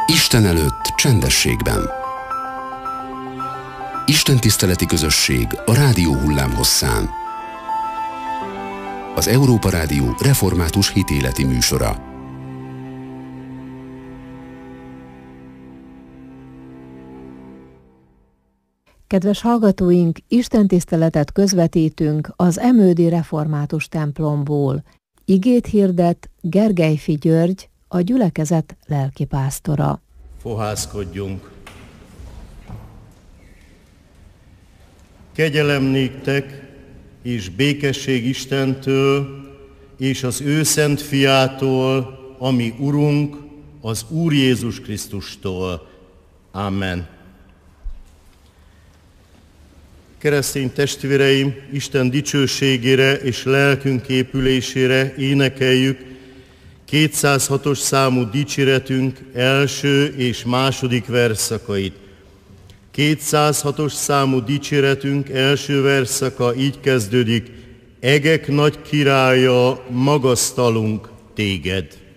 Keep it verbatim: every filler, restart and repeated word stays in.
Isten előtt csendességben. Istentiszteleti közösség a rádió hullámhosszán. Az Európa Rádió református hitéleti műsora. Kedves hallgatóink, istentiszteletet közvetítünk az Emődi Református templomból. Igét hirdet Gergelyfi György, a gyülekezet lelkipásztora. Fohászkodjunk! Kegyelem néktek és békesség Istentől és az ő szent fiától, ami Urunk, az Úr Jézus Krisztustól. Amen. Keresztény testvéreim, Isten dicsőségére és lelkünk épülésére énekeljük kétszázhatos számú dicséretünk első és második versszakait. kétszázhatos számú dicséretünk első versszaka így kezdődik: Egek nagy királya, magasztalunk téged.